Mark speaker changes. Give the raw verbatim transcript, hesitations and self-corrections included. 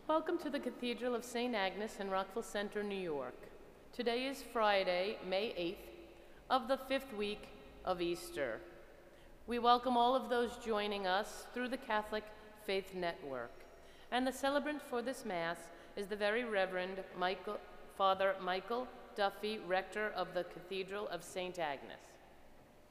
Speaker 1: Welcome to the Cathedral of Saint Agnes in Rockville Center, New York. Today is Friday, May eighth, of the fifth week of Easter. We welcome all of those joining us through the Catholic Faith Network. And the celebrant for this Mass is the Very Reverend Michael, Father Michael Duffy, Rector of the Cathedral of Saint Agnes.